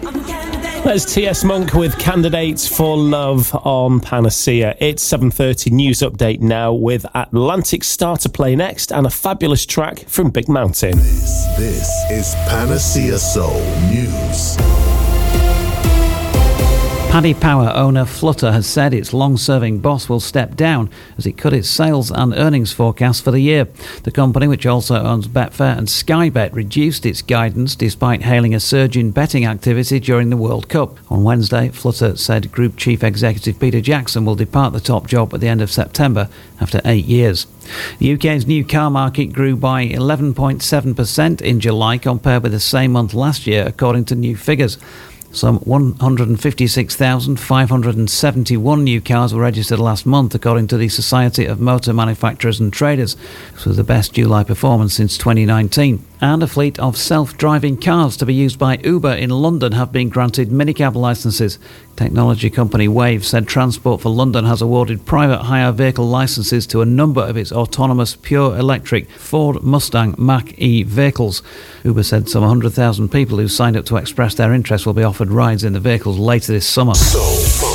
There's T.S. Monk with Candidates for Love on Panacea. It's 7:30 news update now with Atlantic Star to play next and a fabulous track from Big Mountain. This is Panacea Soul News. Paddy Power owner Flutter has said its long-serving boss will step down as it cut its sales and earnings forecast for the year. The company, which also owns Betfair and Sky Bet, reduced its guidance despite hailing a surge in betting activity during the World Cup. On Wednesday, Flutter said Group Chief Executive Peter Jackson will depart the top job at the end of September after 8 years. The UK's new car market grew by 11.7% in July compared with the same month last year, according to new figures. Some 156,571 new cars were registered last month, according to the Society of Motor Manufacturers and Traders. This was the best July performance since 2019. And a fleet of self-driving cars to be used by Uber in London have been granted minicab licences. Technology company Wave said Transport for London has awarded private hire vehicle licences to a number of its autonomous pure electric Ford Mustang Mach-E vehicles. Uber said some 100,000 people who signed up to express their interest will be offered rides in the vehicles later this summer.